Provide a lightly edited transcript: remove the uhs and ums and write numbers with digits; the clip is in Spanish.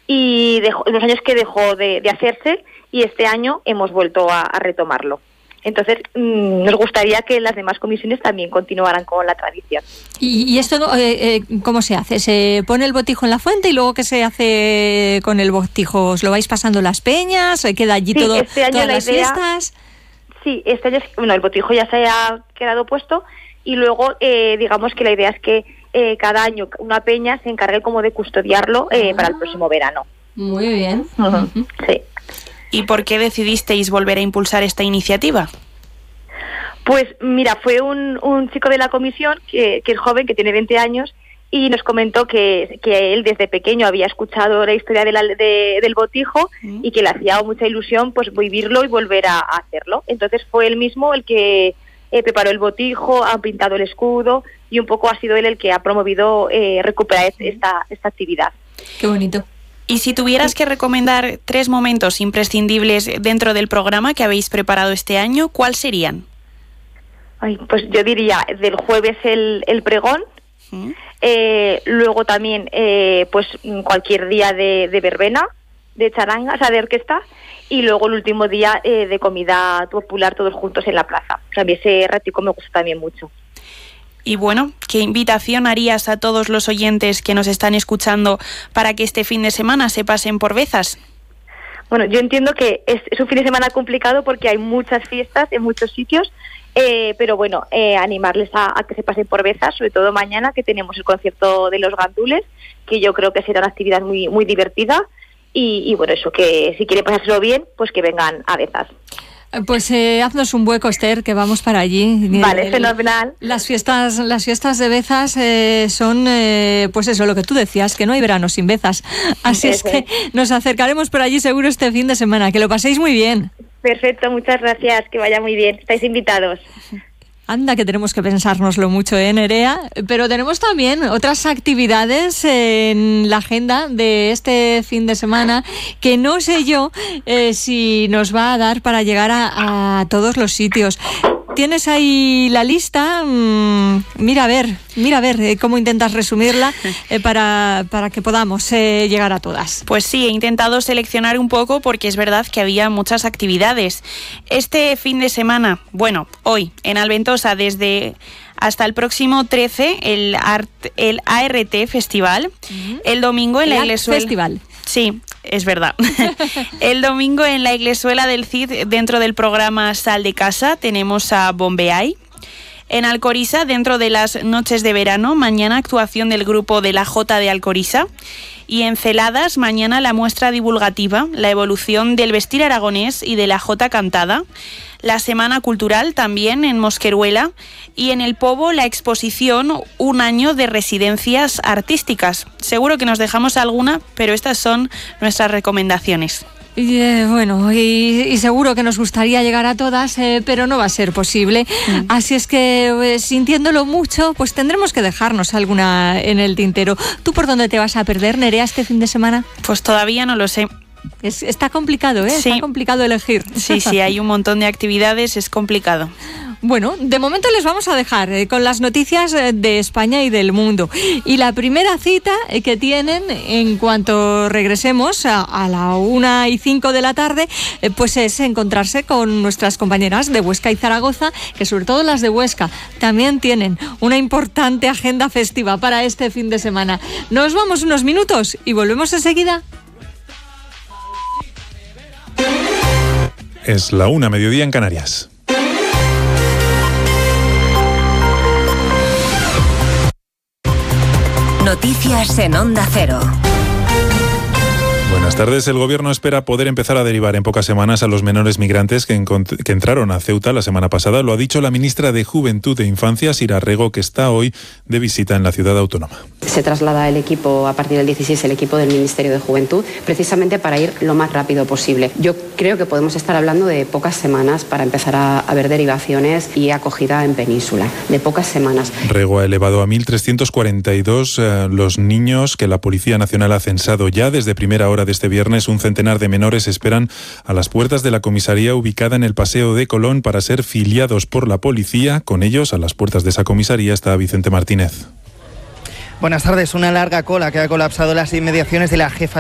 y unos años que dejó de hacerse, y este año hemos vuelto a retomarlo. Entonces, nos gustaría que las demás comisiones también continuaran con la tradición. ¿Y esto cómo se hace? ¿Se pone el botijo en la fuente y luego qué se hace con el botijo? ¿Os lo vais pasando las peñas? ¿Queda allí todo, este año todas las fiestas? Sí, este año, el botijo ya se ha quedado puesto, y luego digamos que la idea es que cada año una peña se encargue como de custodiarlo para el próximo verano. Muy bien. Sí. ¿Y por qué decidisteis volver a impulsar esta iniciativa? Pues mira, fue un chico de la comisión que es joven, que tiene 20 años, y nos comentó que él desde pequeño había escuchado la historia del botijo y que le hacía mucha ilusión pues vivirlo y volver a hacerlo. Entonces fue él mismo el que preparó el botijo, ha pintado el escudo, y un poco ha sido él el que ha promovido recuperar esta actividad. Qué bonito. Y si tuvieras que recomendar 3 momentos imprescindibles dentro del programa que habéis preparado este año, ¿cuáles serían? Pues yo diría del jueves el pregón, luego también pues cualquier día de verbena, de charanga, o sea, de orquesta, y luego el último día de comida popular todos juntos en la plaza. O sea, a mí ese ratico me gusta también mucho. Y bueno, ¿qué invitación harías a todos los oyentes que nos están escuchando para que este fin de semana se pasen por Bezas? Bueno, yo entiendo que es un fin de semana complicado porque hay muchas fiestas en muchos sitios, pero bueno, animarles a que se pasen por Bezas, sobre todo mañana, que tenemos el concierto de los gandules, que yo creo que será una actividad muy, muy divertida, y bueno, eso, que si quieren pasárselo bien, pues que vengan a Bezas. Pues haznos un hueco, Esther, que vamos para allí. Vale, fenomenal. Las fiestas de Bezas son, pues eso, lo que tú decías, que no hay verano sin Bezas. Así es que nos acercaremos por allí seguro este fin de semana. Que lo paséis muy bien. Perfecto, muchas gracias, que vaya muy bien. Estáis invitados. Anda, que tenemos que pensárnoslo mucho, Nerea. Pero tenemos también otras actividades en la agenda de este fin de semana que no sé yo si nos va a dar para llegar a todos los sitios. ¿Tienes ahí la lista? Mira a ver cómo intentas resumirla para que podamos llegar a todas. Pues sí, he intentado seleccionar un poco porque es verdad que había muchas actividades. Este fin de semana, bueno, hoy en Alventosa desde hasta el próximo 13 el ART Festival, el domingo en la Iglesuela. Festival. Sí, es verdad. El domingo en la Iglesuela del Cid, dentro del programa Sal de Casa, tenemos a Bombeay. En Alcoriza, dentro de las noches de verano, mañana actuación del grupo de la Jota de Alcoriza. Y en Celadas, mañana la muestra divulgativa, la evolución del vestir aragonés y de la jota cantada. La Semana Cultural también en Mosqueruela. Y en El Pobo, la exposición Un año de residencias artísticas. Seguro que nos dejamos alguna, pero estas son nuestras recomendaciones. Bueno, y seguro que nos gustaría llegar a todas, pero no va a ser posible. Así es que, sintiéndolo mucho, pues tendremos que dejarnos alguna en el tintero. ¿Tú por dónde te vas a perder, Nerea, este fin de semana? Pues todavía no lo sé. Está complicado, ¿eh? Sí. Está complicado elegir. Sí, hay un montón de actividades, es complicado. Bueno, de momento les vamos a dejar con las noticias de España y del mundo. Y la primera cita que tienen en cuanto regresemos a la 1:05 de la tarde, pues es encontrarse con nuestras compañeras de Huesca y Zaragoza, que sobre todo las de Huesca también tienen una importante agenda festiva para este fin de semana. Nos vamos unos minutos y volvemos enseguida. Es la 1:00, mediodía en Canarias. Noticias en Onda Cero. Buenas tardes. El Gobierno espera poder empezar a derivar en pocas semanas a los menores migrantes que entraron a Ceuta la semana pasada. Lo ha dicho la ministra de Juventud e Infancia, Sira Rego, que está hoy de visita en la ciudad autónoma. Se traslada el equipo a partir del 16, el equipo del Ministerio de Juventud, precisamente para ir lo más rápido posible. Yo creo que podemos estar hablando de pocas semanas para empezar a ver derivaciones y acogida en península, de pocas semanas. Rego ha elevado a 1.342 los niños que la Policía Nacional ha censado ya. Desde primera hora de este viernes, un centenar de menores esperan a las puertas de la comisaría ubicada en el Paseo de Colón para ser filiados por la policía. Con ellos, a las puertas de esa comisaría, está Vicente Martínez. Buenas tardes. Una larga cola que ha colapsado las inmediaciones de la jefa